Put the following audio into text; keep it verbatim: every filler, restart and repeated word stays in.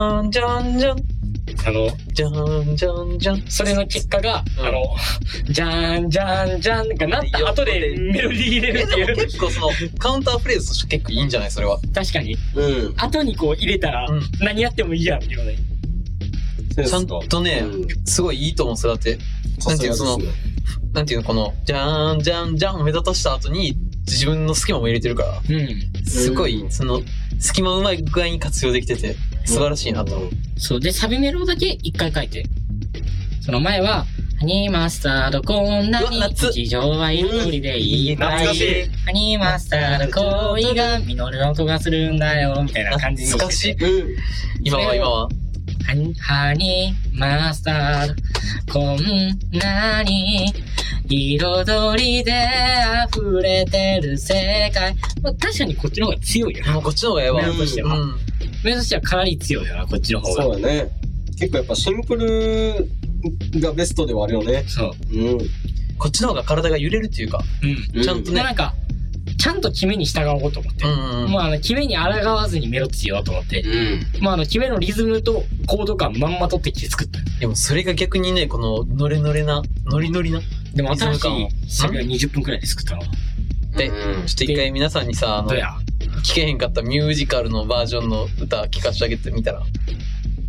ーんじゃんじゃんあの、 じゃんじゃんじゃん。 それの結果が、うん、あの、じゃんじゃんじゃんがなった後でメロディー入れるっていう。 でも結構その、カウンターフレーズとして結構いいんじゃないそれは。 確かに。 うん。 後にこう入れたら、うん、何やってもいいやんっていうね。 ちゃんとね、うん、すごいいいと思う。それだって、なんていうの、その、なんていうの、この、じゃーんじゃんじゃんを目立たした後に、自分の隙間も入れてるから、うん、すごい、その、隙間うまい具合に活用できてて、素晴らしいなと思う。 そう。で、サビメロだけ一回書いて。その前は、ハニーマスタードこんなに日常は彩りでいっぱい。ハニーマスタード恋が実る音がするんだよ、みたいな感じにしてて。 懐かしい。うん。今は今は。 ハニーマスタードこんなに彩りで溢れてる世界。まあ、確かにこっちの方が強いよな。 もうこっちの方がやばい。 メロとしては。うん、メロとしてはかなり強いよな、こっちの方が。 そうだね。結構やっぱシンプルがベストではあるよね。 そう。 うん。 こっちの方が体が揺れるっていうか。うん。ちゃんとね。 なんか、ちゃんと決めに従おうと思って。うんうん、もうあの、決めに抗わずにメロ強ようと思って。うん。まああの、決めのリズムとコード感まんま取ってきて作った。 でもそれが逆にね、この、ノレノレな、ノリノリな。 でも新しいサビはにじゅっぷんくらいで作ったの。 で、うん、ちょっと一回皆さんにさ、あの、聞けへんかったミュージカルのバージョンの歌聞かせてあげてみたら。